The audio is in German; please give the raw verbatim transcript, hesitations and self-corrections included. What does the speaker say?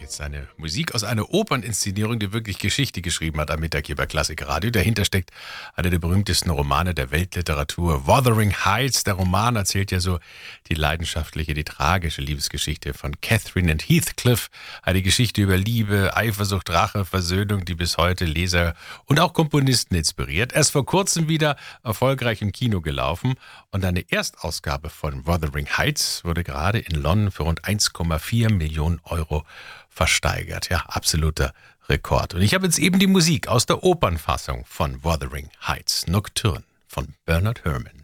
Jetzt eine Musik aus einer Operninszenierung, die wirklich Geschichte geschrieben hat am Mittag hier bei Klassik Radio. Dahinter steckt einer der berühmtesten Romane der Weltliteratur, Wuthering Heights. Der Roman erzählt ja so die leidenschaftliche, die tragische Liebesgeschichte von Catherine und Heathcliff. Eine Geschichte über Liebe, Eifersucht, Rache, Versöhnung, die bis heute Leser und auch Komponisten inspiriert. Erst vor kurzem wieder erfolgreich im Kino gelaufen und eine Erstausgabe von Wuthering Heights wurde gerade in London für rund eins Komma vier Millionen Euro versteigert. Ja, absoluter Rekord. Und ich habe jetzt eben die Musik aus der Opernfassung von Wuthering Heights, Nocturne von Bernard Herrmann.